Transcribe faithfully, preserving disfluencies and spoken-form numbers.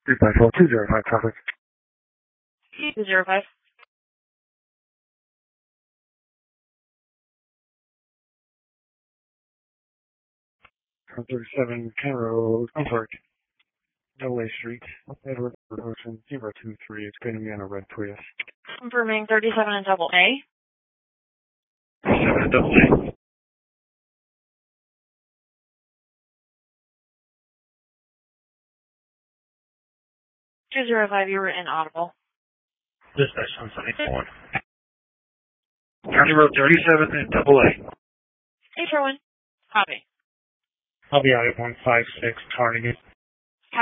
three five four two zero five traffic. two zero five. one thirty-seven Kenroad, I'm sorry, Delaware Street, Edward Ocean zero two three. It's going to be on a red Prius. Confirming thirty-seven and double A. thirty-seven and double A. two zero five, you were inaudible. Dispatch on seventy-one. County Road thirty-seven and double A. Hey, Sherwin. Copy. I'll be out at one five six Carnegie.